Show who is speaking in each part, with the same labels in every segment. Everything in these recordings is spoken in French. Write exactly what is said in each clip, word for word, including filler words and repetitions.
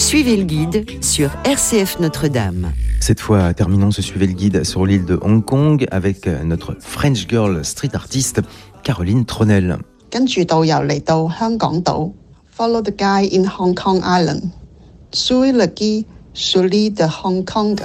Speaker 1: Suivez le guide sur R C F Notre-Dame.
Speaker 2: Cette fois, terminons ce Suivez le guide sur l'île de Hong Kong avec notre French Girl street artiste Caroline Tronel.
Speaker 3: 跟住導遊嚟到香港島 ，Follow the guide in Hong Kong Island, suivez le guide sur l'île de Hong Kong.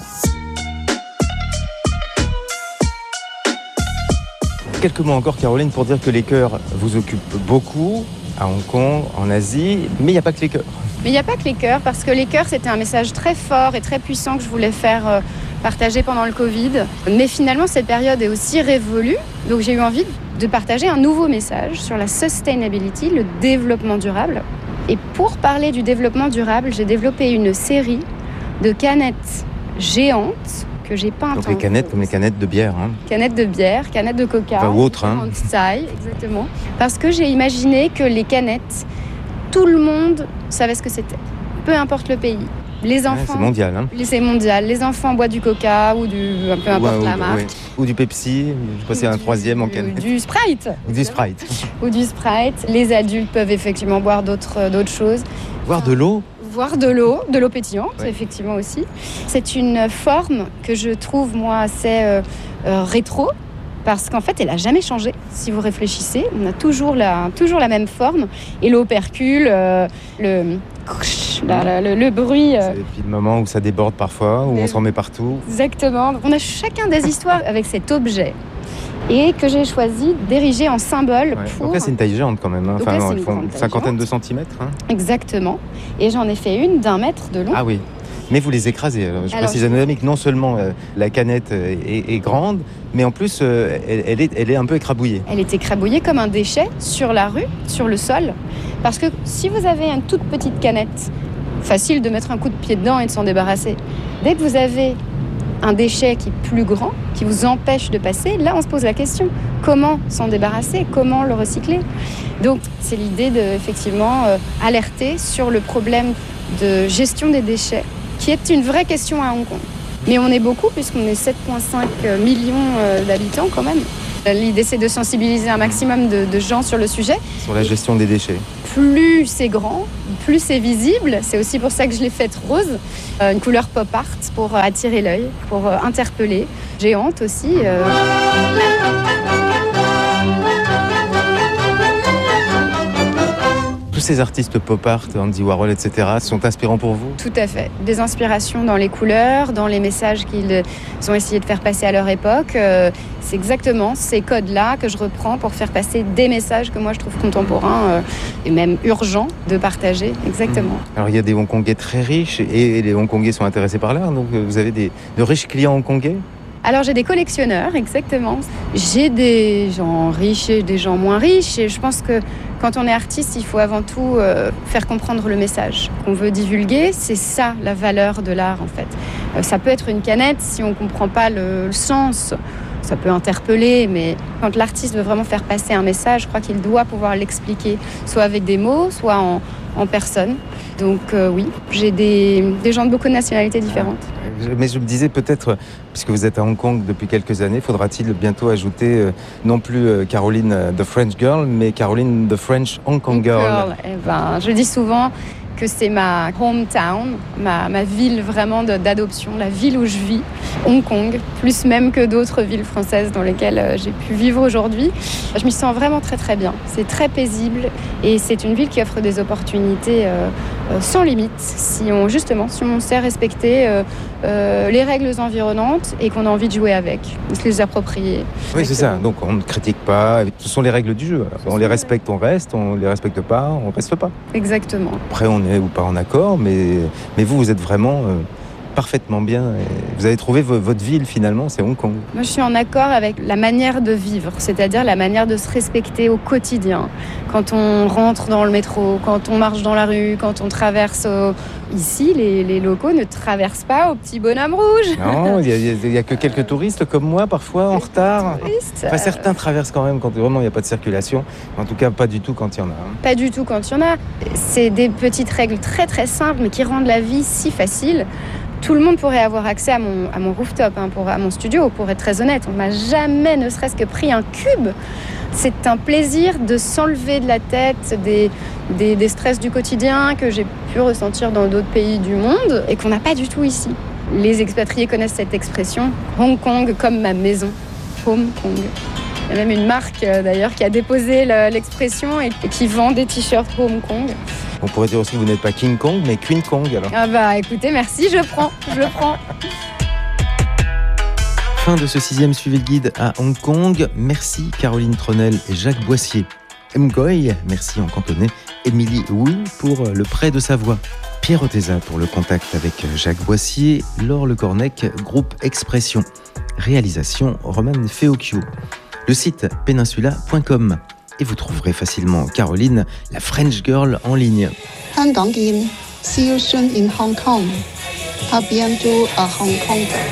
Speaker 2: Quelques mots encore, Caroline, pour dire que les chœurs vous occupent beaucoup à Hong Kong, en Asie, mais il n'y a pas que les chœurs.
Speaker 4: Mais il n'y a pas que les chœurs, parce que les chœurs, c'était un message très fort et très puissant que je voulais faire euh, partager pendant le Covid. Mais finalement, cette période est aussi révolue, donc j'ai eu envie de partager un nouveau message sur la sustainability, le développement durable. Et pour parler du développement durable, j'ai développé une série de canettes géantes que j'ai peintes.
Speaker 2: Donc les canettes en... comme les canettes de bière. Hein.
Speaker 4: Canettes de bière, canettes de coca.
Speaker 2: Enfin, ou autre. Hein.
Speaker 4: Taille, exactement. Parce que j'ai imaginé que les canettes, tout le monde savait ce que c'était. Peu importe le pays. Les enfants,
Speaker 2: ouais, c'est mondial. Hein.
Speaker 4: C'est mondial. Les enfants boivent du coca ou du, peu importe
Speaker 2: ouais,
Speaker 4: la
Speaker 2: ou,
Speaker 4: marque.
Speaker 2: Ouais. Ou du Pepsi, je crois que c'est un troisième en canette.
Speaker 4: Ou du Sprite.
Speaker 2: Ou du Sprite.
Speaker 4: Ou du Sprite. Les adultes peuvent effectivement boire d'autres, d'autres choses.
Speaker 2: Boire de l'eau.
Speaker 4: Boire de l'eau, de l'eau pétillante, ouais. Effectivement aussi. C'est une forme que je trouve, moi, assez euh, euh, rétro. Parce qu'en fait, elle n'a jamais changé. Si vous réfléchissez, on a toujours la, toujours la même forme. Et l'eau percule, euh, le, la, la, le, le bruit. Euh...
Speaker 2: Et puis le moment où ça déborde parfois, où les... on s'en met partout.
Speaker 4: Exactement. Donc on a chacun des histoires avec cet objet. Et que j'ai choisi d'ériger en symbole.
Speaker 2: Ouais.
Speaker 4: Pour...
Speaker 2: Donc là, c'est une taille géante quand même. Hein. Enfin,
Speaker 4: là,
Speaker 2: non, ils font une cinquantaine de centimètres. Hein.
Speaker 4: Exactement. Et j'en ai fait une d'un mètre de long.
Speaker 2: Ah oui. Mais vous les écrasez. Alors, je Alors, précise à nos amis que non seulement euh, la canette est, est grande, mais en plus, euh, elle, elle, est, elle est un peu écrabouillée.
Speaker 4: Elle est écrabouillée comme un déchet sur la rue, sur le sol. Parce que si vous avez une toute petite canette, facile de mettre un coup de pied dedans et de s'en débarrasser. Dès que vous avez un déchet qui est plus grand, qui vous empêche de passer, là, on se pose la question. Comment s'en débarrasser ? Comment le recycler ? Donc, c'est l'idée de, effectivement, euh, alerter sur le problème de gestion des déchets, qui est une vraie question à Hong Kong. Mais on est beaucoup, puisqu'on est sept virgule cinq millions d'habitants quand même. L'idée, c'est de sensibiliser un maximum de, de gens sur le sujet.
Speaker 2: Sur la gestion des déchets.
Speaker 4: Plus c'est grand, plus c'est visible. C'est aussi pour ça que je l'ai faite rose. Euh, une couleur pop art pour attirer l'œil, pour euh, interpeller. Géante aussi. Euh...
Speaker 2: Tous ces artistes pop art, Andy Warhol, et cetera, sont inspirants pour vous ?
Speaker 4: Tout à fait. Des inspirations dans les couleurs, dans les messages qu'ils ont essayé de faire passer à leur époque. Euh, c'est exactement ces codes-là que je reprends pour faire passer des messages que moi je trouve contemporains euh, et même urgents de partager. Exactement.
Speaker 2: Alors il y a des Hongkongais très riches et les Hongkongais sont intéressés par l'art, donc vous avez des, de riches clients hongkongais ?
Speaker 4: Alors j'ai des collectionneurs, exactement. J'ai des gens riches et des gens moins riches. Et je pense que quand on est artiste, il faut avant tout euh, faire comprendre le message qu'on veut divulguer. C'est ça la valeur de l'art en fait. Euh, ça peut être une canette si on ne comprend pas le, le sens. Ça peut interpeller, mais quand l'artiste veut vraiment faire passer un message, je crois qu'il doit pouvoir l'expliquer, soit avec des mots, soit en, en personne. Donc euh, oui, j'ai des, des gens de beaucoup de nationalités différentes.
Speaker 2: Mais je me disais peut-être, puisque vous êtes à Hong Kong depuis quelques années, faudra-t-il bientôt ajouter euh, non plus euh, Caroline euh, the French Girl, mais Caroline the French Hong Kong Girl.
Speaker 4: Girl. Eh ben, je dis souvent que c'est ma hometown, ma, ma ville vraiment de, d'adoption, la ville où je vis, Hong Kong, plus même que d'autres villes françaises dans lesquelles euh, j'ai pu vivre aujourd'hui. Je m'y sens vraiment très très bien. C'est très paisible et c'est une ville qui offre des opportunités euh, euh, sans limite si on justement si on sait respecter euh, euh, les règles environnantes et qu'on a envie de jouer avec, de se les approprier.
Speaker 2: Oui, c'est ça. Donc on ne critique pas. Ce sont les règles du jeu. On les respecte, on reste. On les respecte pas, on reste pas.
Speaker 4: Exactement.
Speaker 2: Après, on est ou pas en accord, mais, mais vous, vous êtes vraiment euh, parfaitement bien. Et vous avez trouvé v- votre ville, finalement, c'est Hong Kong.
Speaker 4: Moi, je suis en accord avec la manière de vivre, c'est-à-dire la manière de se respecter au quotidien. Quand on rentre dans le métro, quand on marche dans la rue, quand on traverse... Au... Ici, les, les locaux ne traversent pas au petit bonhomme rouge.
Speaker 2: Non, il n'y a, a que quelques touristes comme moi, parfois, en retard.
Speaker 4: Touristes,
Speaker 2: enfin, certains traversent quand même quand vraiment il n'y a pas de circulation. En tout cas, pas du tout quand il y en a. Hein.
Speaker 4: Pas du tout quand il y en a. C'est des petites règles très très simples, mais qui rendent la vie si facile. Tout le monde pourrait avoir accès à mon, à mon rooftop, hein, pour, à mon studio, pour être très honnête. On m'a jamais, ne serait-ce que pris un cube. C'est un plaisir de s'enlever de la tête des, des, des stress du quotidien que j'ai pu ressentir dans d'autres pays du monde et qu'on n'a pas du tout ici. Les expatriés connaissent cette expression, Hong Kong comme ma maison, Home Kong. Il y a même une marque euh, d'ailleurs qui a déposé le, l'expression et, et qui vend des t-shirts Hong Kong.
Speaker 2: On pourrait dire aussi que vous n'êtes pas King Kong, mais Queen Kong alors.
Speaker 4: Ah bah écoutez, merci, je prends, je prends.
Speaker 2: Fin de ce sixième Suivez le Guide à Hong Kong. Merci Caroline Tronel et Jacques Boissier. Mgoy, merci en cantonais. Émilie Wu pour le prêt de sa voix. Pierre Oteza pour le contact avec Jacques Boissier. Laure Le Cornec, groupe Expression. Réalisation Roman Feocchio. Le site peninsula point com. Et vous trouverez facilement Caroline, la French Girl, en ligne.
Speaker 3: 香港見 See you soon in Hong Kong. A bientôt à Hong Kong.